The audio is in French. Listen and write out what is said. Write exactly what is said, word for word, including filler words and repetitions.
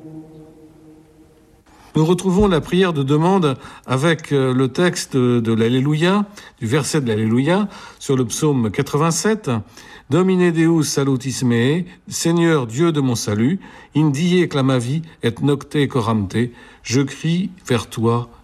Nous retrouvons la prière de demande avec le texte de l'Alléluia, du verset de l'Alléluia, sur le psaume quatre-vingt-sept. Domine Deus salutis me, Seigneur Dieu de mon salut, indie clamavi et nocte coramte, je crie vers toi